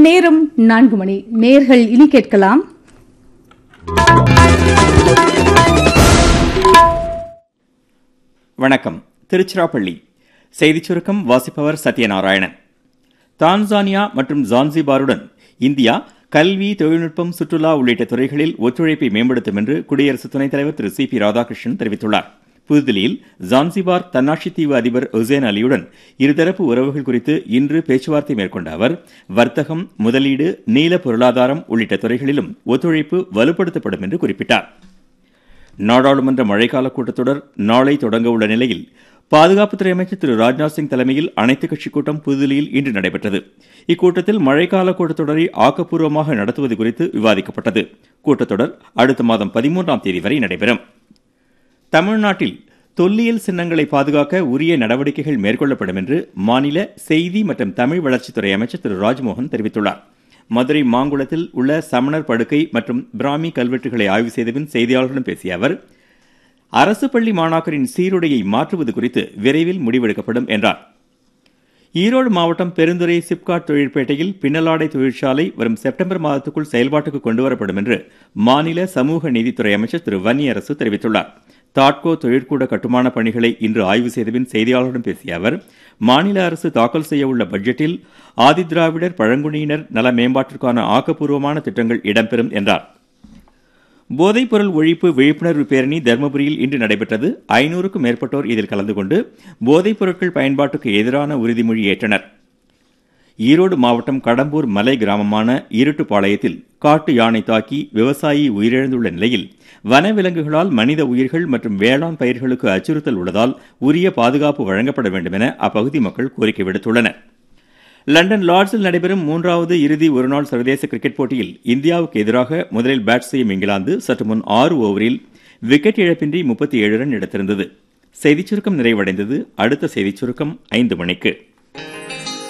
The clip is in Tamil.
நேரம் 4 மணி. நேர்கள் இனி கேட்கலாம். வணக்கம். திருச்சிராப்பள்ளி செய்திச் சுருக்கம் வாசிப்பவர் சத்யநாராயணன். தான்சானியா மற்றும் ஜான்சிபாருடன் இந்தியா கல்வி, தொழில்நுட்பம், சுற்றுலா உள்ளிட்ட துறைகளில் ஒத்துழைப்பை மேம்படுத்தும் என்று குடியரசு துணைத் தலைவர் திரு சி பி ராதாகிருஷ்ணன் தெரிவித்துள்ளார். புதுதில்லியில் ஜான்சிபார் தன்னாட்சி தீவு அதிபர் உசேன் அலியுடன் இருதரப்பு உறவுகள் குறித்து இன்று பேச்சுவார்த்தை மேற்கொண்ட அவர் வர்த்தகம், முதலீடு, நீல பொருளாதாரம் உள்ளிட்ட துறைகளிலும் ஒத்துழைப்பு வலுப்படுத்தப்படும் என்று குறிப்பிட்டார். நாடாளுமன்ற மழைக்கால கூட்டத்தொடர் நாளை தொடங்க உள்ள நிலையில் பாதுகாப்புத்துறை அமைச்சர் திரு ராஜ்நாத் சிங் தலைமையில் அனைத்துக் கட்சிக் கூட்டம் புதுதில்லியில் இன்று நடைபெற்றது. இக்கூட்டத்தில் மழைக்கால கூட்டத்தொடரை ஆக்கப்பூர்வமாக நடத்துவது குறித்து விவாதிக்கப்பட்டது. கூட்டத்தொடர் அடுத்த மாதம் 13ஆம் தேதி வரை நடைபெறும். தமிழ்நாட்டில் தொல்லியல் சின்னங்களை பாதுகாக்க உரிய நடவடிக்கைகள் மேற்கொள்ளப்படும் என்று மாநில செய்தி மற்றும் தமிழ் வளர்ச்சித்துறை அமைச்சர் திரு ராஜ்மோகன் தெரிவித்துள்ளார். மதுரை மாங்குளத்தில் உள்ள சமணர் படுக்கை மற்றும் பிராமி கல்வெட்டுகளை ஆய்வு செய்தபின் செய்தியாளர்களிடம் பேசிய அவர், அரசு பள்ளி மாணாக்கரின் சீருடையை மாற்றுவது குறித்து விரைவில் முடிவெடுக்கப்படும் என்றார். ஈரோடு மாவட்டம் பெருந்துறை சிப்காட் தொழிற்பேட்டையில் பின்னலாடை தொழிற்சாலை வரும் செப்டம்பர் மாதத்துக்குள் செயல்பாட்டுக்கு கொண்டுவரப்படும் என்று மாநில சமூக நீதித்துறை அமைச்சர் திரு வன்னியரசு தெரிவித்துள்ளார். தாட்கோ தொழிற்கூட கட்டுமான பணிகளை இன்று ஆய்வு செய்தபின் செய்தியாளர்களிடம் பேசிய அவர், மாநில அரசு தாக்கல் செய்ய உள்ள பட்ஜெட்டில் ஆதிதிராவிடர் பழங்குடியினர் நல மேம்பாட்டிற்கான ஆக்கப்பூர்வமான திட்டங்கள் இடம்பெறும் என்றார். போதைப்பொருள் ஒழிப்பு விழிப்புணர்வு பேரணி தருமபுரியில் இன்று நடைபெற்றது. 500க்கும் மேற்பட்டோர் இதில் கலந்து கொண்டு போதைப் பொருட்கள் பயன்பாட்டுக்கு எதிரான உறுதிமொழி ஏற்றனர். ஈரோடு மாவட்டம் கடம்பூர் மலை கிராமமான இருட்டுப்பாளையத்தில் காட்டு யானை தாக்கி விவசாயி உயிரிழந்துள்ள நிலையில் வனவிலங்குகளால் மனித உயிர்கள் மற்றும் வேளாண் பயிர்களுக்கு அச்சுறுத்தல் உள்ளதால் உரிய பாதுகாப்பு வழங்கப்பட வேண்டும் என அப்பகுதி மக்கள் கோரிக்கை விடுத்துள்ளனர். லண்டன் லார்ட்ஸில் நடைபெறும் 3வது இறுதி ஒருநாள் சர்வதேச கிரிக்கெட் போட்டியில் இந்தியாவுக்கு எதிராக முதலில் பேட் செய்யும் இங்கிலாந்து சற்று முன் 6 ஓவரில் விக்கெட் இழப்பின்றி 37 ரன் எடுத்திருந்தது. செய்திச் சுருக்கம் நிறைவடைந்தது. அடுத்த செய்திச் சுருக்கம் 5 மணிக்கு.